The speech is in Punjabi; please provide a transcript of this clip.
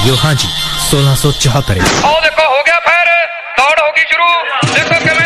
रेडियो हाँ जी 1674। देखो हो गया फिर दौड़ होगी शुरू। देखो